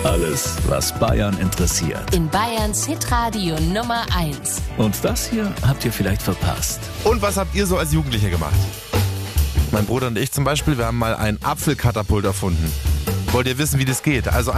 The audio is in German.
Alles, was Bayern interessiert. In Bayerns Hitradio Nummer 1. Und das hier habt ihr vielleicht verpasst. Und was habt ihr so als Jugendliche gemacht? Mein Bruder und ich zum Beispiel, wir haben mal ein Apfelkatapult erfunden. Wollt ihr wissen, wie das geht? Also